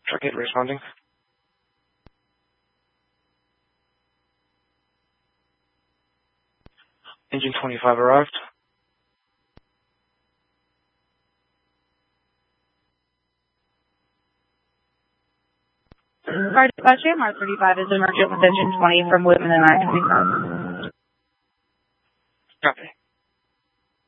Truck 8 responding. Engine 25 arrived. Car dispatch, AMR 35 is emergent with engine 20 from Whitman and I-25. Copy.